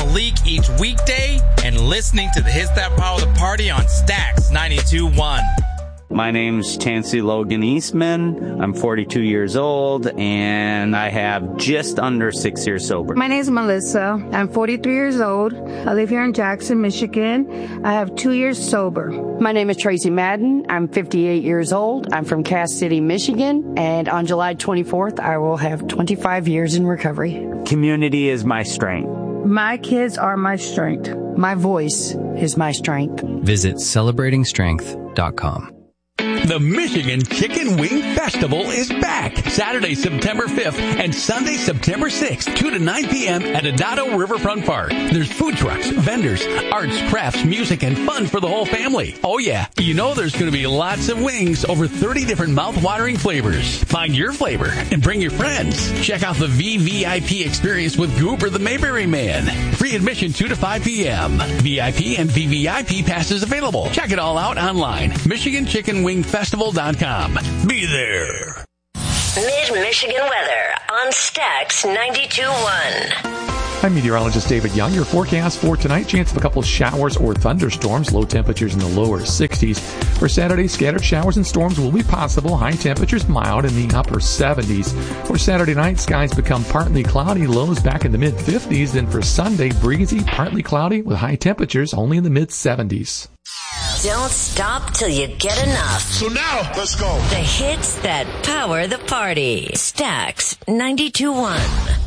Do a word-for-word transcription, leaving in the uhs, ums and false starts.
Malik each weekday and listening to the hits that power the party on Stax ninety-two point one. My name's Chancey Logan Eastman. I'm forty-two years old, and I have just under six years sober. My name's Melissa. I'm forty-three years old. I live here in Jackson, Michigan. I have two years sober. My name is Tracy Madden. I'm fifty-eight years old. I'm from Cass City, Michigan, and on July twenty-fourth, I will have twenty-five years in recovery. Community is my strength. My kids are my strength. My voice is my strength. Visit celebrating strength dot com. The Michigan Chicken Wing Festival is back Saturday, September fifth and Sunday, September sixth, two to nine p.m. at Adado Riverfront Park. There's food trucks, vendors, arts, crafts, music, and fun for the whole family. Oh yeah, you know there's going to be lots of wings, over thirty different mouth-watering flavors. Find your flavor and bring your friends. Check out the V V I P experience with Goober the Mayberry Man. Free admission two to five p.m. V I P and V V I P passes available. Check it all out online. Michigan Chicken Wing Festival dot com. Be there. Mid-Michigan weather on Stax ninety-two point one. I'm meteorologist David Young. Your forecast for tonight, chance of a couple of showers or thunderstorms. Low temperatures in the lower sixties. For Saturday, scattered showers and storms will be possible. High temperatures mild in the upper seventies. For Saturday night, skies become partly cloudy. Lows back in the mid fifties. Then for Sunday, breezy, partly cloudy with high temperatures only in the mid seventies. Don't stop till you get enough. So now, let's go. The hits that power the party. Stax ninety-two point one.